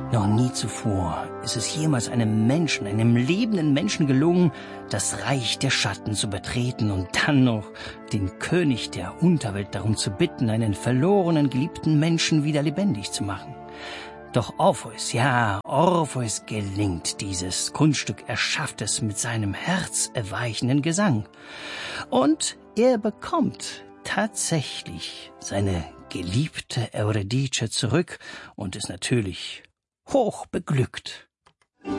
Noch nie zuvor ist es jemals einem Menschen, einem lebenden Menschen gelungen, das Reich der Schatten zu betreten und dann noch den König der Unterwelt darum zu bitten, einen verlorenen, geliebten Menschen wieder lebendig zu machen. Doch Orpheus gelingt dieses Kunststück, er schafft es mit seinem herzerweichenden Gesang. Und er bekommt tatsächlich seine geliebte Eurydice zurück und ist natürlich hoch beglückt.